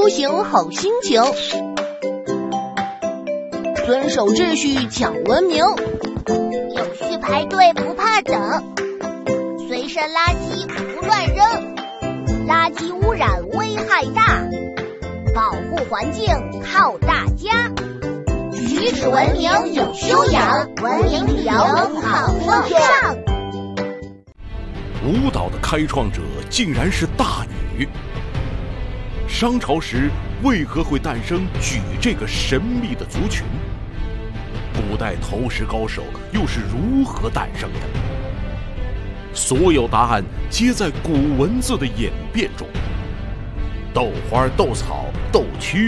出行好心情，遵守秩序讲文明， 有序排队不怕等，随身垃圾不乱扔，垃圾污染危害大，保护环境靠大家。举止文明有修养，文明旅游好风尚。 舞蹈的开创者竟然是大禹。商朝时为何会诞生莒这个神秘的族群？古代投石高手又是如何诞生的？所有答案皆在古文字的演变中。豆花、豆草、豆蛆